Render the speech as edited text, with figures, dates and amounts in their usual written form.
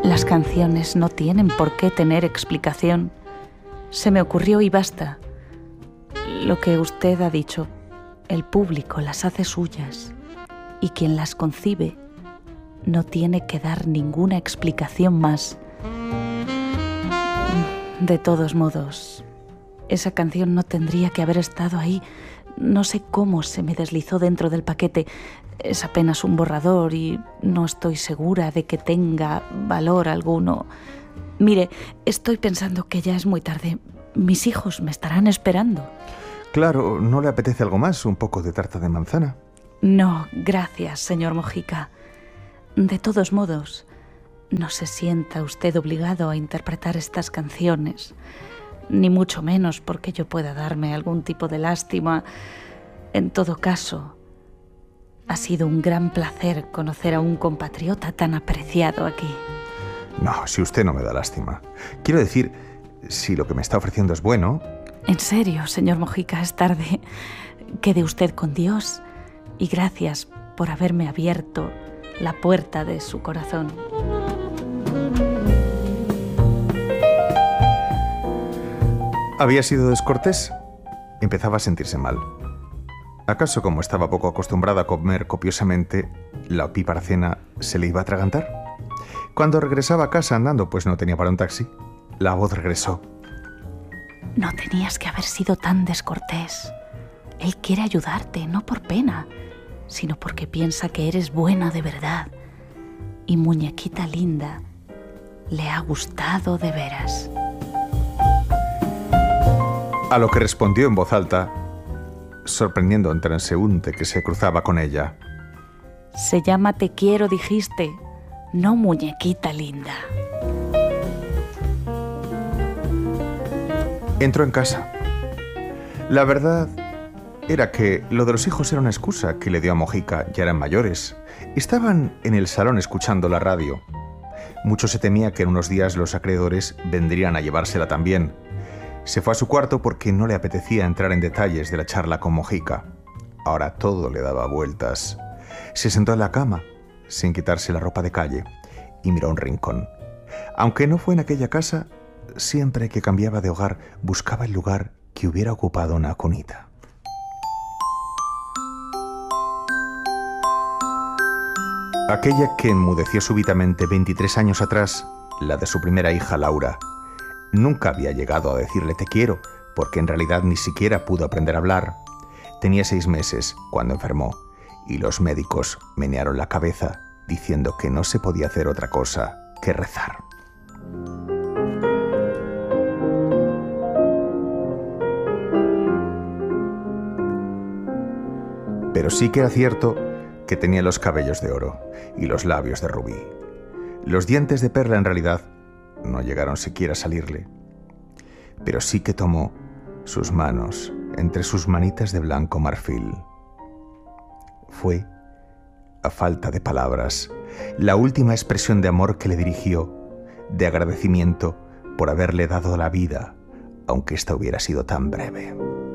Las canciones no tienen por qué tener explicación. Se me ocurrió y basta. Lo que usted ha dicho, el público las hace suyas y quien las concibe no tiene que dar ninguna explicación más. De todos modos, esa canción no tendría que haber estado ahí. No sé cómo se me deslizó dentro del paquete. Es apenas un borrador y no estoy segura de que tenga valor alguno. Mire, estoy pensando que ya es muy tarde. Mis hijos me estarán esperando. Claro, ¿no le apetece algo más? ¿Un poco de tarta de manzana? No, gracias, señor Mojica. De todos modos, no se sienta usted obligado a interpretar estas canciones, ni mucho menos porque yo pueda darme algún tipo de lástima. En todo caso, ha sido un gran placer conocer a un compatriota tan apreciado aquí. No, si usted no me da lástima. Quiero decir, si lo que me está ofreciendo es bueno... En serio, señor Mojica, es tarde. Quede usted con Dios y gracias por haberme abierto la puerta de su corazón. ¿Había sido descortés? Empezaba a sentirse mal. ¿Acaso, como estaba poco acostumbrada a comer copiosamente, la opípara cena se le iba a atragantar? Cuando regresaba a casa andando, pues no tenía para un taxi, la voz regresó. No tenías que haber sido tan descortés. Él quiere ayudarte, no por pena, sino porque piensa que eres buena de verdad. Y muñequita linda, le ha gustado de veras. A lo que respondió en voz alta, sorprendiendo a un transeúnte que se cruzaba con ella. Se llama Te quiero, dijiste, no muñequita linda. Entró en casa. La verdad era que lo de los hijos era una excusa que le dio a Mojica. Ya eran mayores. Estaban en el salón escuchando la radio. Mucho se temía que en unos días los acreedores vendrían a llevársela también. Se fue a su cuarto porque no le apetecía entrar en detalles de la charla con Mojica. Ahora todo le daba vueltas. Se sentó en la cama, sin quitarse la ropa de calle, y miró a un rincón. Aunque no fue en aquella casa, siempre que cambiaba de hogar, buscaba el lugar que hubiera ocupado una cunita. Aquella que enmudeció súbitamente 23 años atrás, la de su primera hija Laura, nunca había llegado a decirle te quiero, porque en realidad ni siquiera pudo aprender a hablar. Tenía 6 meses cuando enfermó, y los médicos menearon la cabeza, diciendo que no se podía hacer otra cosa que rezar. Pero sí que era cierto que tenía los cabellos de oro y los labios de rubí. Los dientes de perla en realidad no llegaron siquiera a salirle. Pero sí que tomó sus manos entre sus manitas de blanco marfil. Fue, a falta de palabras, la última expresión de amor que le dirigió, de agradecimiento por haberle dado la vida, aunque ésta hubiera sido tan breve.